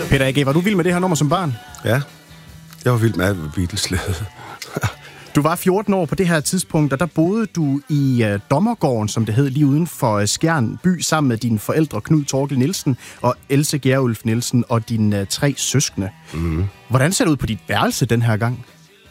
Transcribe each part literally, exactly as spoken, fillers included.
Peter A G, var du vild med det her nummer som barn? Ja, jeg var vild med alt, hvad Beatles lavede. Du var fjorten år på det her tidspunkt, og der boede du i uh, Dommergården, som det hed, lige uden for uh, Skjern by, sammen med dine forældre Knud Torkel Nielsen og Else Gerulf Nielsen og dine uh, tre søskende. Mm. Hvordan ser det ud på dit værelse den her gang?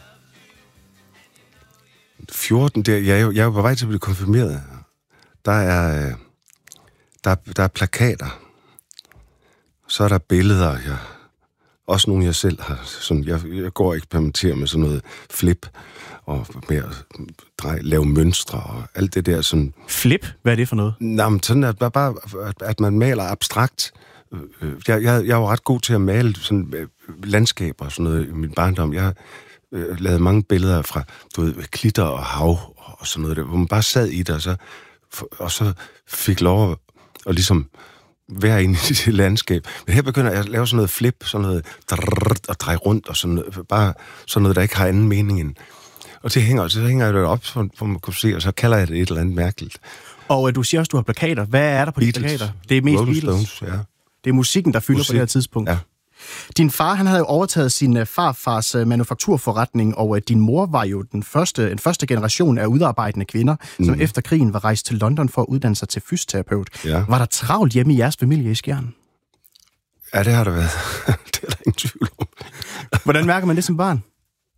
fjorten, der, jeg, er jo, jeg er jo på vej til at blive konfirmeret. Der er, der, der er plakater. Så er der billeder, jeg, også nogle jeg selv har. Sådan, jeg, jeg går og eksperimenterer med sådan noget flip, og med at dreje, lave mønstre og alt det der. Sådan. Flip? Hvad er det for noget? Nå, men sådan at, bare, at, at man maler abstrakt. Jeg, jeg, jeg var ret god til at male sådan, landskaber og sådan noget i min barndom. Jeg har øh, lavet mange billeder fra du ved, klitter og hav og sådan noget der, hvor man bare sad i det, og så, og så fik lov at, at ligesom være inde i det landskab. Men her begynder jeg at lave sådan noget flip, sådan noget drrrt, og dreje rundt, og sådan noget, bare sådan noget, der ikke har anden mening end. Og det hænger, så hænger jeg det op, hvor man kan se, og så kalder jeg det et eller andet mærkeligt. Og du siger også, du har plakater. Hvad er der på de plakater? Det er mest Rolling Beatles. Stones, ja. Det er musikken, der fylder Musik. på det her tidspunkt. Ja. Din far, han havde jo overtaget sin farfars manufakturforretning, og din mor var jo den første, en første generation af udarbejdende kvinder, mm. som efter krigen var rejst til London for at uddanne sig til fysioterapeut. Ja. Var der travlt hjemme i jeres familie i Skjern? Ja, det har der været. Det er der ingen tvivl om. Hvordan mærker man det som barn?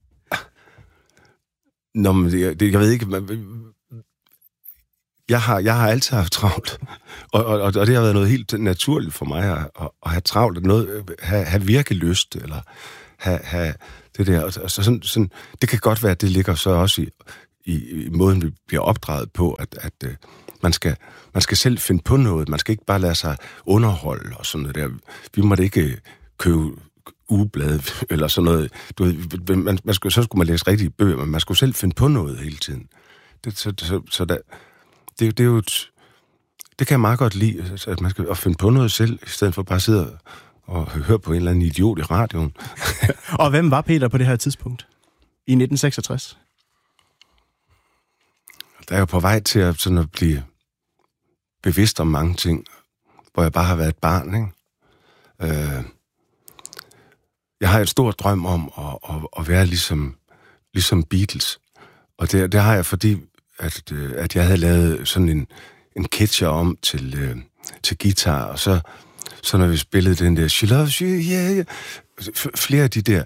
Nå, men det, det, jeg ved ikke... Man, jeg, har, jeg har altid haft travlt, og, og, og det har været noget helt naturligt for mig at, at, at have travlt, noget, have, have virkelyst, eller have, have det der. Og så sådan, sådan, det kan godt være, at det ligger så også i, i, i måden, vi bliver opdraget på, at, at uh, man, skal, man skal selv finde på noget. Man skal ikke bare lade sig underholde og sådan noget der. Vi måtte ikke købe ugeblade eller sådan noget. Du ved, man, man skulle, så skulle man læse rigtige bøger, men man skulle selv finde på noget hele tiden. Det, så, så, så der, det, det er jo et, det kan jeg meget godt lide, at man skal at finde på noget selv, i stedet for bare at sidde og høre på en eller anden idiot i radioen. Og hvem var Peter på det her tidspunkt? I nitten seksogtres? Der er jo på vej til at, sådan at blive bevidst om mange ting, hvor jeg bare har været et barn, ikke? Øh, Jeg har et stort drøm om at, at, at være ligesom, ligesom Beatles. Og det, det har jeg, fordi at, at jeg havde lavet sådan en, en catcher om til, til guitar, og så, så når vi spillede den der She Loves You, yeah, yeah, flere af de der,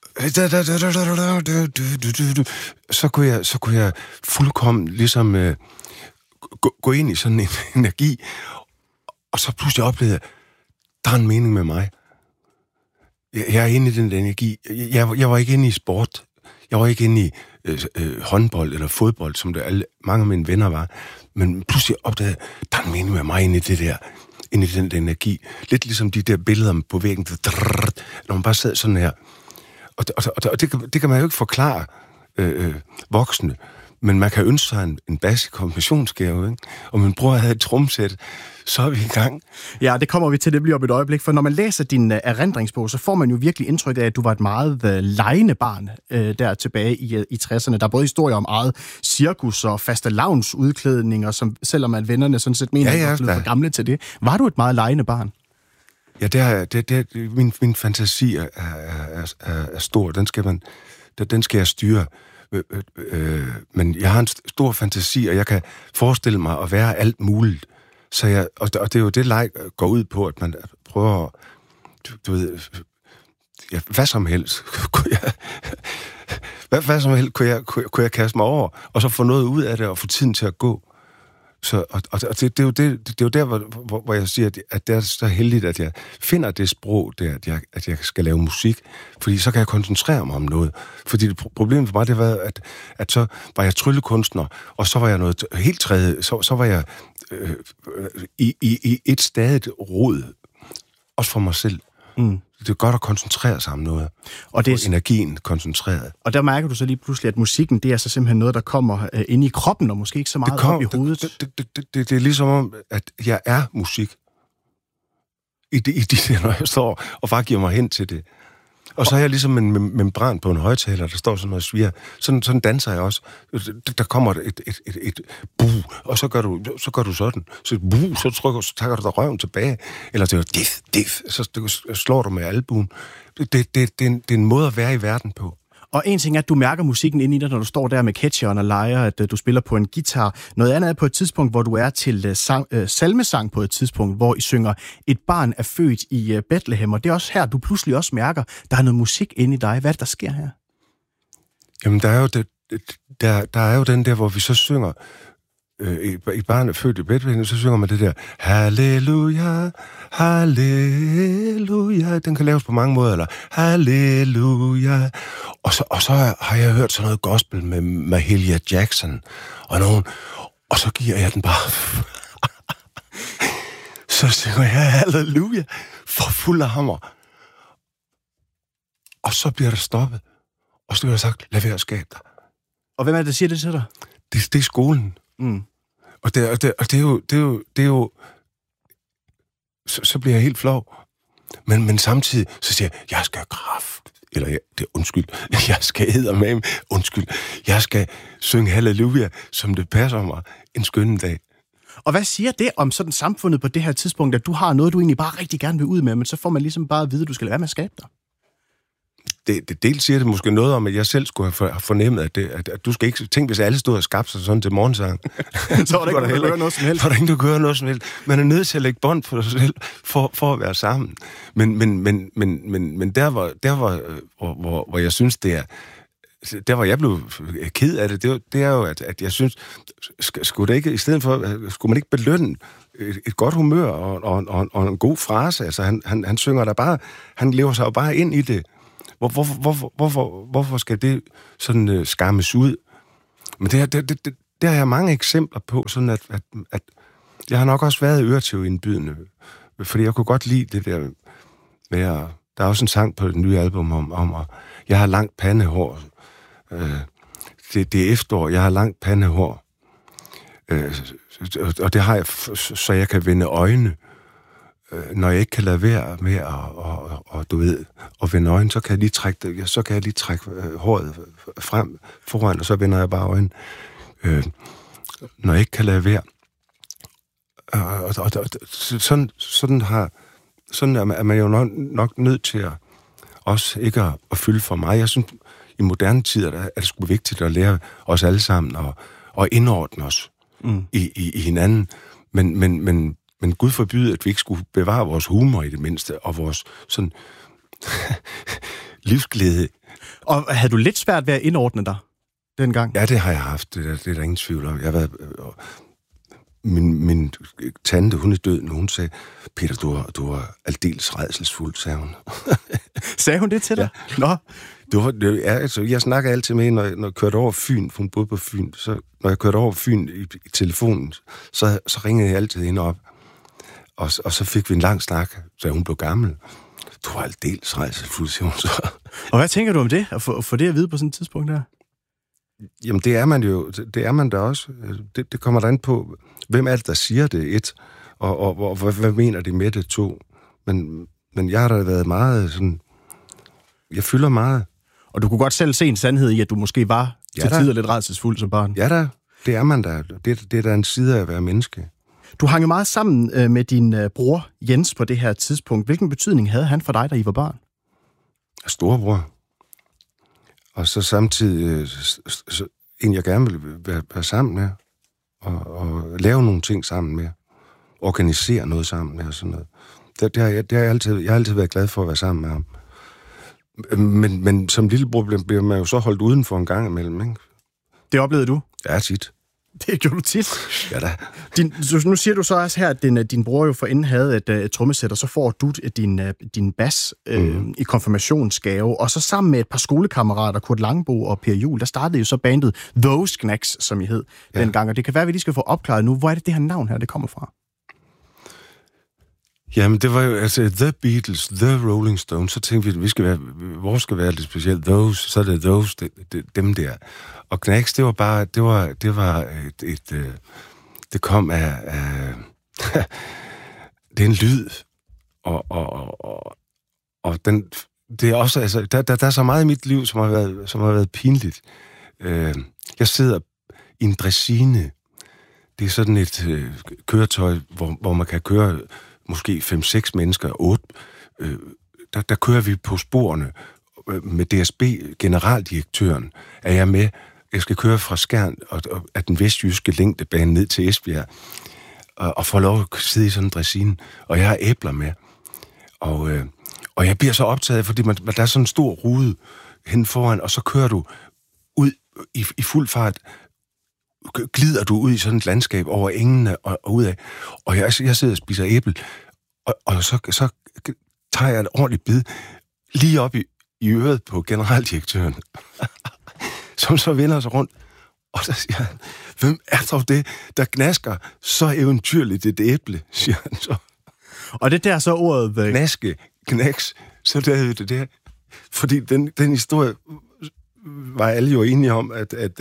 så kunne jeg, så kunne jeg fuldkommen ligesom uh, gå, gå ind i sådan en energi, og så pludselig oplevede jeg, der er en mening med mig. Jeg er inde i den energi. Jeg, jeg var ikke inde i sport. Jeg var ikke inde i øh, øh, håndbold eller fodbold, som det alle, mange af mine venner var. Men pludselig opdagede jeg, der er en mening med mig inde i det der, inde i den der energi. Lidt ligesom de der billeder på væggen, drrr, når man bare sad sådan her. Og, og, og, og det, det kan man jo ikke forklare øh, voksne, men man kan ønske sig en, en bas i konfirmationsgave, ikke? Og min bror havde et tromsæt, så er vi i gang. Ja, det kommer vi til, det bliver om et øjeblik, for når man læser din uh, erindringsbog, så får man jo virkelig indtryk af, at du var et meget uh, legende barn uh, der tilbage i, uh, i tresserne. Der er både historier om eget cirkus og fastelavnsudklædninger, som selvom at vennerne sådan set mener, ja, ja, at du var for gamle til det. Var du et meget legende barn? Ja, det er, det, det, min, min fantasi er, er, er, er stor. Den skal, man, den skal jeg styre. Øh, øh, men jeg har en stor fantasi, og jeg kan forestille mig at være alt muligt. Så jeg, og, og det er jo det, leg går ud på, at man prøver at, du, du ved, ja, hvad som helst, kunne jeg, hvad, hvad som helst kunne jeg, kunne, kunne jeg kaste mig over, og så få noget ud af det, og få tiden til at gå. Så, og, og det, det, er jo det, det er jo der, hvor, hvor, hvor jeg siger, at, at det er så heldigt, at jeg finder det sprog der, at jeg, at jeg skal lave musik, fordi så kan jeg koncentrere mig om noget. Fordi det, problemet for mig, det var, at, at så var jeg tryllekunstner, og så var jeg noget helt tredje, så, så var jeg øh, i, i, i et stadigt rod, også for mig selv. Mm. Det er godt at koncentrere sig om noget. Og det er energien koncentreret. Og der mærker du så lige pludselig, at musikken, det er så simpelthen noget, der kommer øh, ind i kroppen, og måske ikke så meget kom, op i hovedet. Det, det, det, det, det er ligesom om, at jeg er musik. I det, i det der, når jeg står og bare giver mig hen til det. Og så er jeg ligesom en mem- membran på en højtaler, der står sådan noget sviger. Sådan, sådan danser jeg også. Der kommer et, et, et, et buh, og så gør du, så gør du sådan. Så buh, så trykker, så tager du dig røven tilbage. Eller det er diff, diff, så slår du med albuen. Det, det, det, det, er en, det er en måde at være i verden på. Og en ting er, at du mærker musikken inde i dig, når du står der med catcheren og leger, at uh, du spiller på en guitar. Noget andet er på et tidspunkt, hvor du er til uh, sang, uh, salmesang på et tidspunkt, hvor I synger, et barn er født i uh, Bethlehem. Og det er også her, du pludselig også mærker, der er noget musik inde i dig. Hvad er det, der sker her? Jamen, der er jo, det, der, der er jo den der, hvor vi så synger, øh, i barn er født i Bethlehem, så synger man det der, halleluja, halleluja. Den kan laves på mange måder, eller halleluja. Og så, og så har jeg hørt sådan noget gospel med Mahalia Jackson og nogen, og så giver jeg den bare. Så synger jeg halleluja for fuld af hammer. Og så bliver der stoppet. Og så bliver der sagt, lad være at skabe dig. Og hvem er det, der siger det til dig? Det, det er skolen. Mm. Og, det, og, det, og det er jo... Det er jo, det er jo så, så bliver jeg helt flov. Men, men samtidig, så siger jeg, jeg skal kraft. Eller, jeg, det, undskyld, jeg skal eddermame, undskyld. Jeg skal synge halleluja, som det passer mig en skønne dag. Og hvad siger det om sådan samfundet på det her tidspunkt, at du har noget, du egentlig bare rigtig gerne vil ud med, men så får man ligesom bare at vide, at du skal lade være med at skabe dig? Det, det dels siger det måske noget om, at jeg selv skulle have fornemmet, at, det, at, at du skal ikke tænke, hvis alle stod og skabte sig sådan til morgensang. Så var der ikke, der gøre noget som helst. Så var der ingen, der gør noget som helst. Man er nødt til at lægge bånd på sig selv, for, for at være sammen. Men, men, men, men, men, men der, var, der var, hvor, hvor, hvor jeg synes, det er, der hvor jeg blev ked af det, det, var, det er jo, at, at jeg synes, skulle det ikke, i stedet for, skulle man ikke belønne et, et godt humør og, og, og, og en god frase. Altså, han, han, han synger der bare, han lever sig jo bare ind i det. Hvor, hvorfor, hvorfor, hvorfor, hvorfor skal det sådan uh, skammes ud? Men det, det, det, det, der har jeg mange eksempler på, sådan at, at, at jeg har nok også været øretævindbydende, fordi jeg kunne godt lide det der med at, der er også en sang på det nye album om, om at jeg har langt pandehår. Øh, det, det er efterår, jeg har langt pandehår. Øh, og det har jeg, så jeg kan vende øjne. Når jeg ikke kan lade være med at, og, og, du ved, at vende øjnene, så kan jeg lige trække, det, så kan jeg lige trække håret frem foran, og så vender jeg bare øjnene. Øh, når jeg ikke kan lade være. Og, og, og, og sådan, sådan, har, sådan er man jo nok, nok nødt til at også ikke at, at fylde for mig. Jeg synes, i moderne tider er det sgu vigtigt at lære os alle sammen og, og indordne os mm. i, i, i hinanden. Men, men, men Men Gud forbyde, at vi ikke skulle bevare vores humor i det mindste, og vores sådan livsglæde. Og havde du lidt svært ved at indordne dig dengang? Ja, det har jeg haft. Det er, det er der ingen tvivl om. Jeg har været, min, min tante, hun er død, og hun sagde, Peter, du er, du er aldeles rædselsfuld, sagde hun. Sagde hun det til dig? Ja. Nå. Du var, det, ja, altså, jeg snakker altid med hende, når, når jeg kørte over Fyn, for hun boede på Fyn. Så, når jeg kørte over Fyn i, i telefonen, så, så ringede jeg altid hende op. Og, og så fik vi en lang snak, så hun blev gammel. Du var aldeles rædselsfuld, siger hun så. Og hvad tænker du om det, at få, få det at vide på sådan et tidspunkt der? Jamen, det er man jo, det er man da også. Det, det kommer der an på, hvem er det, der siger det, et, og, og, og hvad, hvad mener de med det, to. Men, men jeg har da været meget sådan, jeg fylder meget. Og du kunne godt selv se en sandhed i, at du måske var ja, til tider lidt rædselsfuld som barn. Ja da, det er man da. Det, det er da en side af at være menneske. Du hang jo meget sammen øh, med din øh, bror Jens på det her tidspunkt. Hvilken betydning havde han for dig, da I var barn? Storebror. Og så samtidig øh, så, så, en, jeg gerne vil være, være sammen med. Og, og lave nogle ting sammen med. Organisere noget sammen med og sådan noget. Det, det har jeg, det har jeg, altid, jeg har altid været glad for at være sammen med ham. Men, men som lillebror bliver, bliver man jo så holdt udenfor en gang imellem, ikke? Det oplevede du? Ja, tit. Det gjorde du tit. Ja da. Din, nu siger du så også her, at din, din bror jo forinden havde et, et trommesæt, og så får du din, din bas øh, mm. i konfirmationsgave, og så sammen med et par skolekammerater, Kurt Langbo og Per Juhl, der startede jo så bandet Those Knacks, som I hed ja. dengang, og det kan være, at vi lige skal få opklaret nu. Hvor er det, det her navn her, det kommer fra? Jamen, det var jo altså The Beatles, The Rolling Stones, så tænkte vi, at vi skal være, vores skal være lidt specielt, Those, så er det Those, det, det, dem der. Og Knacks, det var bare, det var, det var et, et, et det kom af, af det er en lyd, og, og, og, og den, det er også, altså, der, der, der er så meget i mit liv, som har været, som har været pinligt. Øh, jeg sidder i en dressine. Det er sådan et øh, køretøj, hvor, hvor man kan køre måske fem seks mennesker, otte. Øh, der, der kører vi på sporene med D S B, generaldirektøren, er jeg med. Jeg skal køre fra Skjern og, og af den vestjyske længdebane ned til Esbjerg, og, og få lov at sidde i sådan en dressine, og jeg har æbler med. Og, øh, og jeg bliver så optaget, fordi man, der er sådan en stor rude hen foran, og så kører du ud i, i fuld fart, glider du ud i sådan et landskab over engene og, og ud af, og jeg, jeg sidder og spiser æble, og, og så, så tager jeg et ordentligt bid lige op i, i øret på generaldirektøren, som så vender sig rundt, og så siger han, hvem er dog det, der gnasker så eventyrligt et æble, siger han så. Og det der så ordet... Gnaske, knæks, så det er det der. Fordi den, den historie var alle jo enige om, at, at,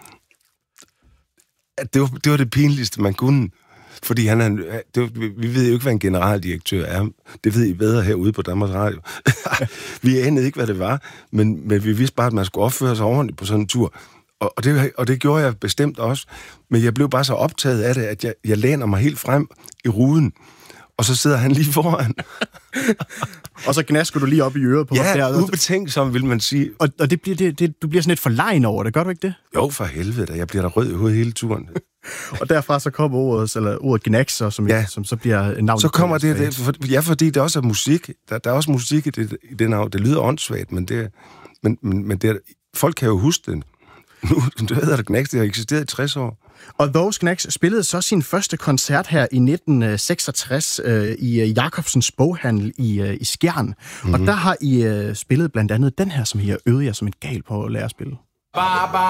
at det, var, det var det pinligste, man kunne. Fordi han er, det var, vi ved jo ikke, hvad en generaldirektør er. Det ved I bedre herude på Danmarks Radio. Vi anede ikke, hvad det var, men, men vi vidste bare, at man skulle opføre sig ordentligt på sådan en tur. Og, og, det, og det gjorde jeg bestemt også. Men jeg blev bare så optaget af det, at jeg, jeg læner mig helt frem i ruden. Og så sidder han lige foran. Og så gnasker du lige op i øret på ja, ham der. Ja, ubetænksom, vil man sige. Og, og det bliver, det, det, du bliver sådan lidt forlegen over det, gør du ikke det? Jo, for helvede, jeg bliver da rød i hovedet hele turen. Og derfra så kommer ordet, eller ordet gnakser, som, ja. som så bliver navnet. Så kommer det, det for, ja, fordi det også er musik. Der, der er også musik i det, i det navn. Det lyder åndssvagt, men det, men, men, men det, folk kan jo huske det. Nu det hedder det Knacks, det har eksisteret i tres år. Og Those Knacks spillede så sin første koncert her i nitten seksogtres øh, i Jacobsens boghandel i, øh, i Skjern. Mm-hmm. Og der har I øh, spillet blandt andet den her, som I har øvet jer som et gal på at lære at spille.